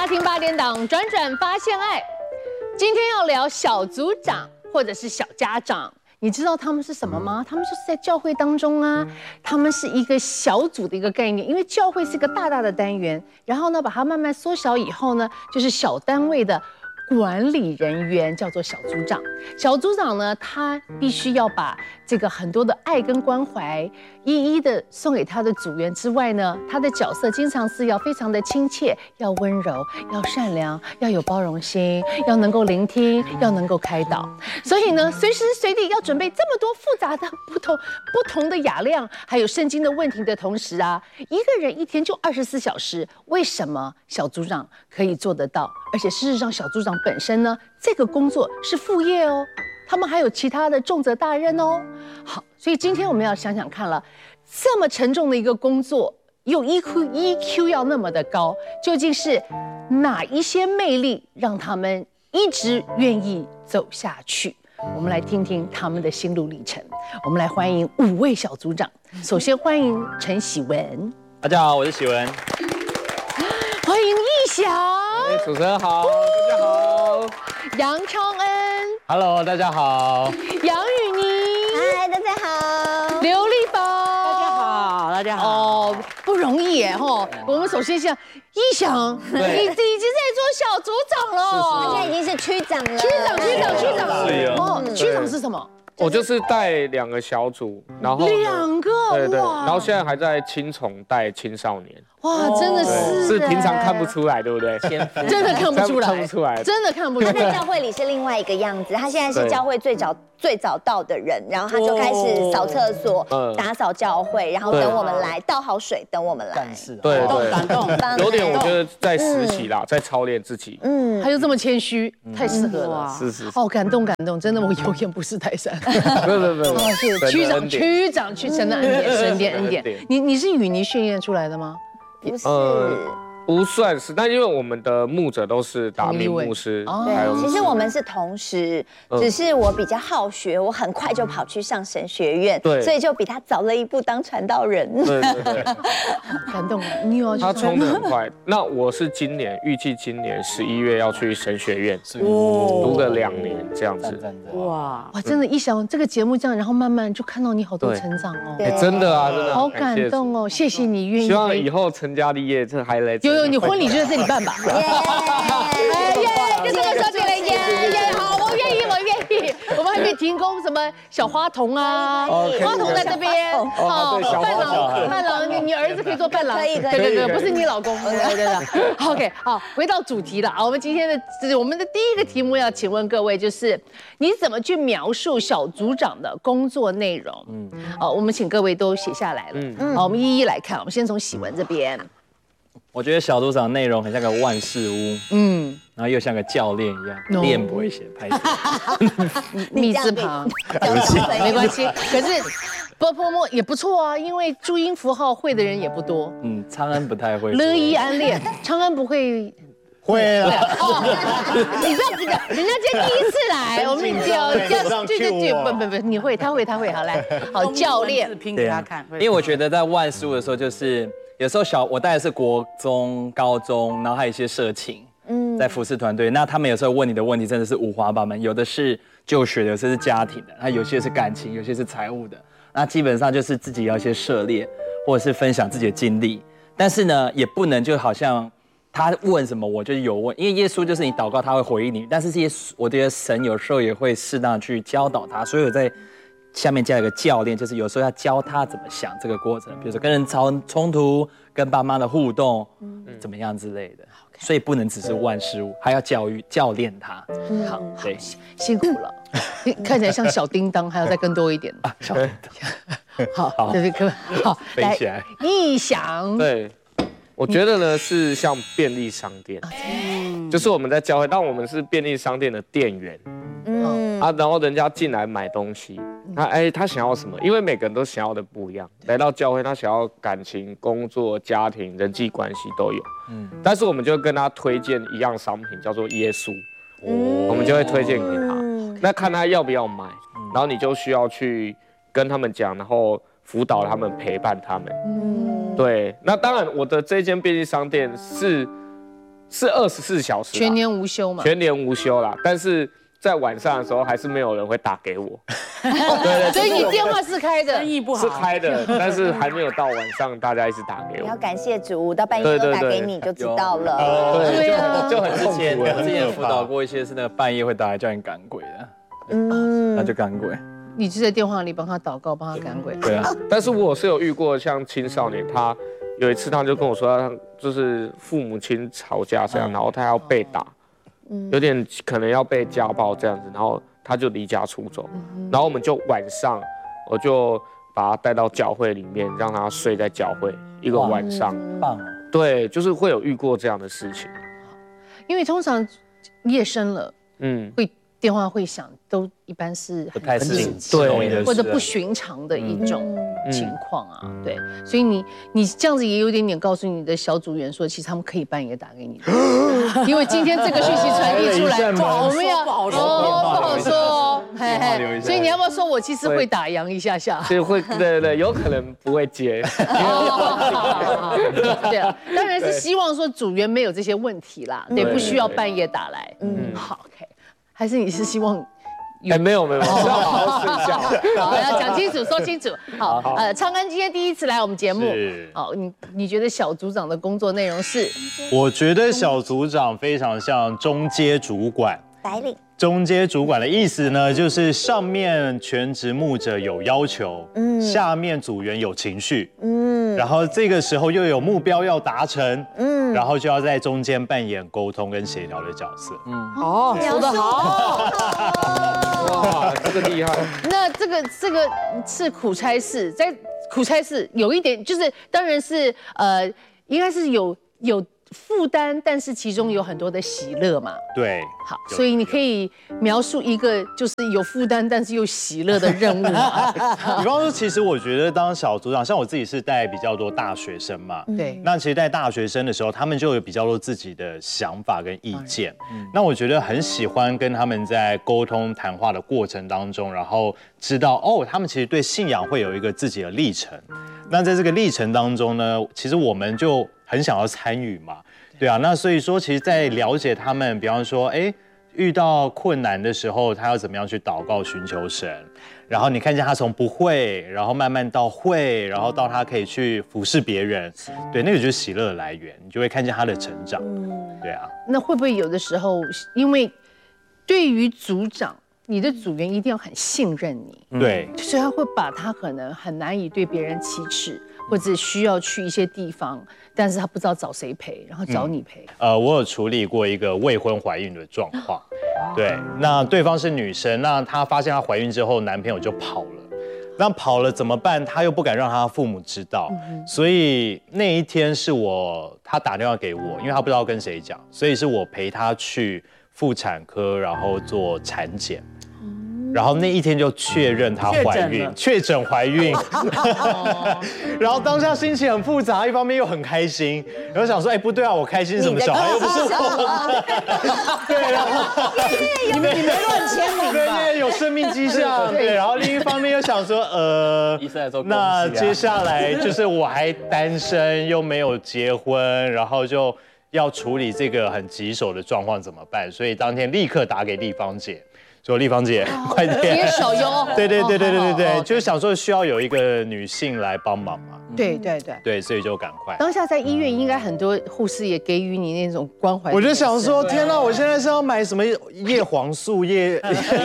听8点档，转转发现爱。今天要聊小组长或者是小家长，你知道他们是什么吗？他们就是在教会当中啊，他们是一个小组的一个概念，因为教会是一个大大的单元，然后呢，把它慢慢缩小以后呢，就是小单位的管理人员叫做小组长。小组长呢，他必须要把这个很多的爱跟关怀一一的送给他的组员之外呢，他的角色经常是要非常的亲切，要温柔，要善良，要有包容心，要能够聆听，要能够开导。所以呢，随时随地要准备这么多复杂的不同的雅量，还有圣经的问题的同时啊，一个人一天就24小时，为什么小组长可以做得到？而且事实上，小组长本身呢，这个工作是副业哦，他们还有其他的重责大任哦。好，所以今天我们要想想看了，这么沉重的一个工作，又 EQ 要那么的高，究竟是哪一些魅力让他们一直愿意走下去？我们来听听他们的心路历程。我们来欢迎5位小组长。首先欢迎陈喜文， 大家好，我是喜文。 欢迎易翔， 主持人好，大家好。 杨昌恩 ，Hello， 大家好。 杨雨妮， 嗨，大家好。 刘立宝， 大家好，大家好。 哦，不容易耶哈。我们首先像易翔，你已经在做小组长了， 他现在已经是区长了。 区长。 是啊。 哦，区长是什么？ 我就是带2个小组，然后 2个， 对， 哇然后现在还在青宠带青少年， 哇，真的是平常看不出来，对不对？ 真的看不出来， 看不出来， 真的看不出来。 他在教会里是另外一个样子，他现在是教会最早到的人，然后他就开始扫厕所、打扫教会，然后等我们来倒好水，等我们来。 对， 感动， 有点我觉得在实习啦，在操练自己。 他又这么谦虚，太适合了。 是。 哦，感动，真的，我有眼不识泰山。 不， 是区长去神的恩典，神的恩典。你是雨妮训练出来的吗？ 不是。 不算是，但因为我们的牧者都是达明牧师， 对，其实我们是同时，只是我比较好学，我很快就跑去上神学院， 对， 所以就比他早了一步当传道人。 对， 感动了，你有他冲得很快。那我是预计今年11月要去神学院，读个2年这样子。 哇，真的，一想这个节目这样，然后慢慢就看到你好多成长哦。 真的啊，真的好感动哦，谢谢你愿意。 希望以后成家立业，这还来。 有，你婚礼就在这里办吧。就这个时候就来耶，好，我愿意。我们还可以提供什么小花童啊，花童在这边。好，伴郎，你儿子可以做伴郎。 可以， 对，不是你老公。对。OK， 好，回到主题了啊，我们今天我们的第一个题目要请问各位，就是你怎么去描述小组长的工作内容？好，我们请各位都写下来了。好，我们一一来看。我们先从喜文这边。 我觉得小组长内容很像个万事屋，然后又像个教练一样，练不会写，拍密字旁，没关系。可是波也不错啊，因为注音符号会的人也不多。 昌恩不太会。 乐意安恋，昌恩不会。 会了， 你不要这个，人家今天第一次来，我们不，你会，他会，好来，好教练拼给他看。 因为我觉得在万事屋的时候，就是有时候我带的是国中、高中，然后还有一些社青，在服侍团队，那他们有时候问你的问题真的是五花八门，有的是就学的，有些是家庭的，那有些是感情，有些是财务的，那基本上就是自己要一些涉猎，或者是分享自己的经历，但是呢，也不能就好像。他问什么我就有问，因为耶稣就是你祷告他会回应你，但是我觉得神有时候也会适当去教导他，所以我在下面加一个教练，就是有时候要教他怎么想这个过程，比如说跟人冲突、跟爸妈的互动，怎么样之类的，所以不能只是万事屋，还要教练他。 好，对，辛苦了，看起来像小叮当，还要再更多一点啊，小叮当。好，对，好， 飞起来， 异想， 对。我觉得呢是像便利商店，就是我们在教会，但我们是便利商店的店员，然后人家进来买东西，他想要什么？因为每个人都想要的不一样。来到教会，他想要感情、工作、家庭、人际关系都有，但是我们就跟他推荐一样商品，叫做耶稣，我们就会推荐给他，那看他要不要买，然后你就需要去跟他们讲，然后辅导他们，陪伴他们。对，那当然，我的这间便利商店是是24小时， 全年无休嘛， 全年无休啦。但是在晚上的时候，还是没有人会打给我。对， 所以你电话是开的， 生意不好是开的，但是还没有到晚上大家一直打给我。 你要感谢主，到半夜都打给你就知道了。 对啊， 就很痛苦。 之前辅导过一些是那个半夜会打来叫你赶鬼的，那就赶鬼。 你就在电话里帮他祷告，帮他赶鬼。 对啊，但是我是有遇过像青少年，他有一次他就跟我说，他就是父母亲吵架这样，然后他要被打，有点可能要被家暴这样子，然后他就离家出走，然后我们就晚上我就把他带到教会里面，让他睡在教会一个晚上。 棒， 对，就是会有遇过这样的事情。 因为通常夜深了，会电话会响，都一般是不太是对的， 或者不寻常的一种情况啊。对，所以你这样子也有点告诉你的小组员说，其实他们可以半夜打给你的，因为今天这个讯息传递出来，我们要不好说， 不好说哦，嘿嘿。所以你要不要说我其实会打烊一下下？ 所以会，对，有可能不会接。 对啊，当然是希望说组员没有这些问题啦，对，不需要半夜打来。好 ，OK。还是你是希望？ 没有，要好好睡觉。 好，要讲清楚，说清楚。好，昌恩今天第一次来我们节目，好，你觉得小组长的工作内容是？ 我觉得小组长非常像中阶主管。 白领。 中阶主管的意思呢，就是上面全职牧者有要求，下面组员有情绪，然后这个时候又有目标要达成，然后就要在中间扮演沟通跟协调的角色。 说得好， 哇，这个厉害。 那这个是苦差事，在苦差事有一点就是，当然是应该是有负担，但是其中有很多的喜乐嘛。 对， 好，所以你可以描述一个就是有负担但是又喜乐的任务吗？ 比方说，其实我觉得当小组长，像我自己是带比较多大学生嘛， 对。 那其实带大学生的时候，他们就有比较多自己的想法跟意见。那我觉得很喜欢跟他们在沟通谈话的过程当中，然后知道他们其实对信仰会有一个自己的历程。那在这个历程当中呢，其实我们就很想要参与嘛，对啊，那所以说，其实，在了解他们，比方说，遇到困难的时候，他要怎么样去祷告寻求神，然后你看见他从不会，然后慢慢到会，然后到他可以去服侍别人，对，那个就是喜乐的来源，你就会看见他的成长，对啊。 那会不会有的时候，因为对于组长，你的组员一定要很信任你， 对， 所以他会把他可能很难以对别人启齿，或者需要去一些地方，但是他不知道找谁陪，然后找你陪。 我有处理过一个未婚怀孕的状况，对，那对方是女生，那她发现她怀孕之后，男朋友就跑了。那跑了怎么办？她又不敢让她父母知道，所以那一天是她打电话给我，因为她不知道跟谁讲，所以是我陪她去妇产科，然后做产检。然后那一天就确认她怀孕，确诊怀孕，然后当下心情很复杂，一方面又很开心，然后想说，不对啊，我开心什么？小孩又不是我，对，然后你没乱签名吧？ 对，有生命迹象，对，然后另一方面又想说，那接下来就是我还单身又没有结婚，然后就要处理这个很棘手的状况怎么办？所以当天立刻打给丽芳姐。说丽芳姐，快点接手哟！ 对，就是想说需要有一个女性来帮忙嘛。对，所以就赶快。 当下在医院应该很多护士也给予你那种关怀。 我就想说，天哪，我现在是要买什么叶黄素、叶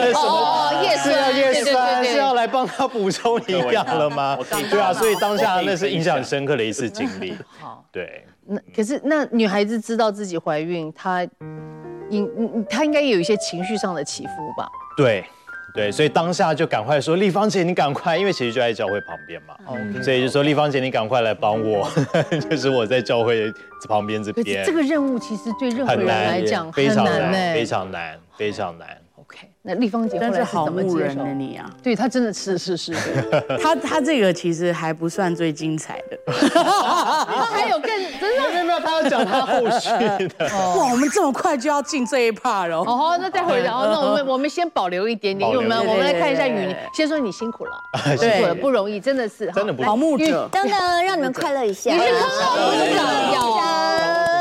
酸，是要来帮她补充营养了吗？对啊，所以当下那是印象很深刻的一次经历。对。 可是那女孩子知道自己怀孕，她应该有一些情绪上的起伏吧？ 对，所以当下就赶快说，丽芳姐你赶快，因为其实就在教会旁边嘛，所以就说丽芳姐你赶快来帮我，就是我在教会旁边这边。 这个任务其实对任何人来讲非常难， 非常难。OK， 那丽芳姐后来是怎么接受？ 你啊， 对她真的是， 她这个其实还不算最精彩的， 她还有更真的没有，她要讲她后续的。 哇，我们这么快就要进这一 part 了。 哦，那再回来，那我们先保留一点点，因为我们来看一下雨，先说你辛苦了，不容易，真的是真的不好牧者， 等等，让你们快乐一下。 你是康乐部长，雨妮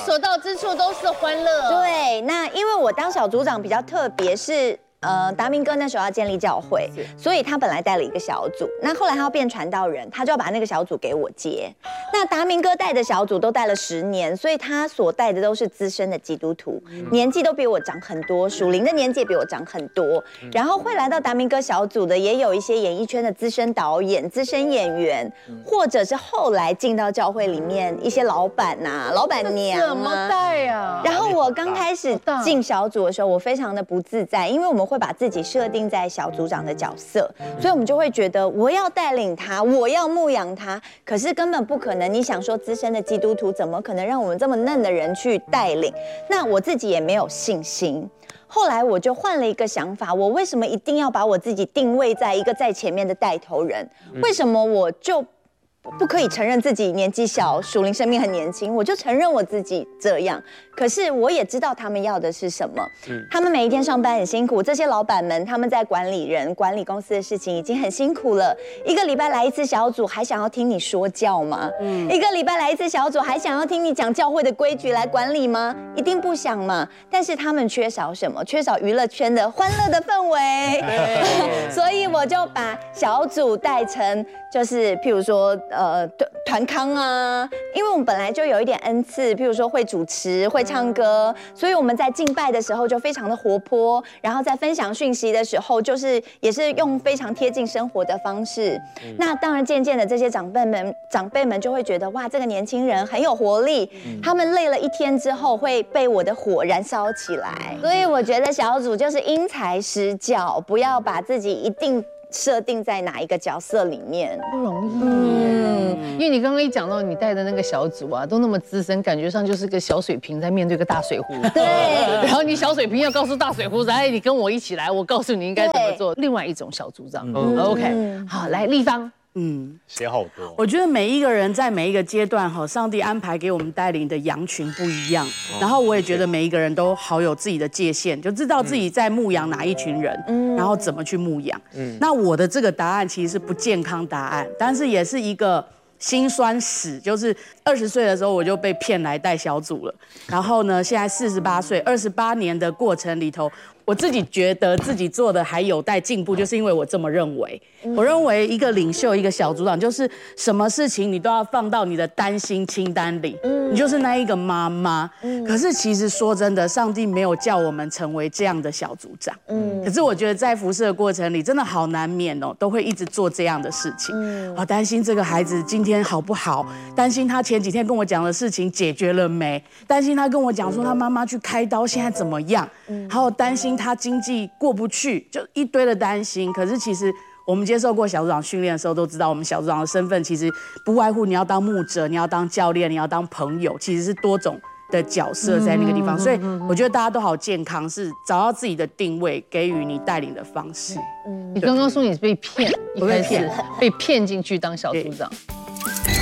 所到之处都是欢乐。 对，那因为我当小组长比较特别，是达明哥那时候要建立教会，所以他本来带了一个小组，那后来他要变传道人，他就要把那个小组给我接。那达明哥带的小组都带了10年，所以他所带的都是资深的基督徒，年纪都比我长很多，属灵的年纪也比我长很多。然后会来到达明哥小组的，也有一些演艺圈的资深导演、资深演员，或者是后来进到教会里面一些老板啊、老板娘啊。 怎么带啊？ 然后我刚开始进小组的时候，我非常的不自在，因为我们会把自己设定在小组长的角色，所以我们就会觉得我要带领他，我要牧养他，可是根本不可能。你想说资深的基督徒怎么可能让我们这么嫩的人去带领？那我自己也没有信心。后来我就换了一个想法，我为什么一定要把我自己定位在一个在前面的带头人？为什么我就不可以承认自己年纪小，属灵生命很年轻？我就承认我自己这样。可是我也知道他们要的是什么。他们每一天上班很辛苦，这些老板们他们在管理人、管理公司的事情已经很辛苦了。1个礼拜来一次小组，还想要听你说教吗？1个礼拜来一次小组，还想要听你讲教会的规矩来管理吗？一定不想嘛。但是他们缺少什么？缺少娱乐圈的欢乐的氛围。所以我就把小组带成就是譬如说团康啊，因为我们本来就有一点恩赐，譬如说会主持、会唱歌，所以我们在敬拜的时候就非常的活泼，然后在分享讯息的时候，也是用非常贴近生活的方式。那当然渐渐的这些长辈们就会觉得哇，这个年轻人很有活力，他们累了一天之后会被我的火燃烧起来。所以我觉得小组就是因材施教，不要把自己一定设定在哪一个角色里面， 不容易。因为你刚刚一讲到你带的那个小组啊，都那么资深，感觉上就是个小水瓶在面对个大水壶。 对。 然后你小水瓶要告诉大水壶，哎，你跟我一起来，我告诉你应该怎么做。另外一种小组长。OK， 好，来立方。 写好多。 我觉得每一个人在每一个阶段上帝安排给我们带领的羊群不一样。然后我也觉得每一个人都好有自己的界限，就知道自己在牧养哪一群人，然后怎么去牧养。那我的这个答案其实是不健康答案，但是也是一个辛酸史，就是20岁的时候我就被骗来带小组了，然后呢，现在48岁，28年的过程里头，我自己觉得自己做的还有待进步，就是因为我这么认为。我认为一个领袖、一个小组长，就是什么事情你都要放到你的担心清单里，你就是那一个妈妈。可是其实说真的，上帝没有叫我们成为这样的小组长。可是我觉得在服事的过程里，真的好难免哦，都会一直做这样的事情。我担心这个孩子今天好不好，担心他前几天跟我讲的事情解决了没，担心他跟我讲说他妈妈去开刀现在怎么样，还有担心他经济过不去，就一堆的担心。可是其实我们接受过小组长训练的时候都知道，我们小组长的身份其实不外乎你要当牧者，你要当教练，你要当朋友，其实是多种的角色在那个地方。所以我觉得大家都好健康，是找到自己的定位，给予你带领的方式。 你刚刚说你是被骗，一开始被骗进去当小组长。